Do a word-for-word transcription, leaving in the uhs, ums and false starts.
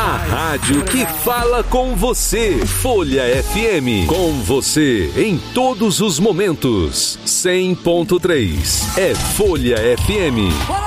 A rádio que fala com você. Folha F M. Com você em todos os momentos. cem ponto três. É Folha F M.